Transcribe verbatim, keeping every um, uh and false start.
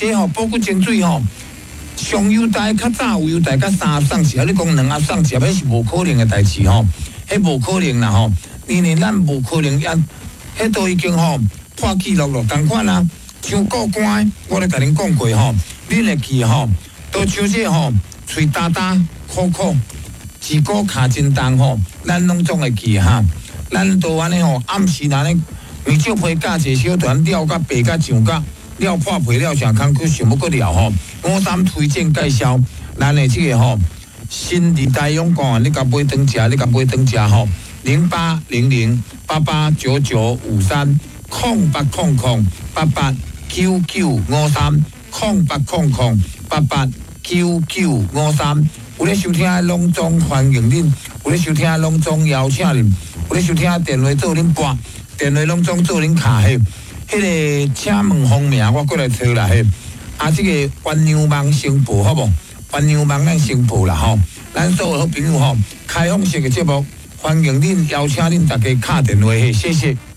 这吼补骨精水吼，上优待较早有优待较三盒送一盒，你讲两盒送一盒，迄是无可能的代志吼，迄无可能啦吼，因为咱无可能也，迄都已经吼破纪录咯，同款啊，像过关，我咧甲恁讲过吼，恁会记吼，都像这吼，喙焦焦、苦苦，舌骨卡真重吼，咱拢总会记哈。咱都安尼吼，暗时安尼面少皮夹一小段料甲白甲上甲料破皮料上空去想要搁料吼。五三推荐介绍，咱的这个吼新时代勇敢，你甲买顿食，你甲买顿食吼，零八零零八八九九五三空八空空八八九九五三空八空空八八九九五三。有咧收听的拢总欢迎恁，有咧收听的拢总邀请恁，有咧收听的电话做恁拨，电话拢总做恁卡嘿。迄个请问方面我过来找啦嘿。啊，这个鸳鸯网先报好无？鸳鸯网咱先报啦吼。咱所有好朋友吼，开放式的节目，欢迎恁邀请恁大家敲电话嘿，谢谢。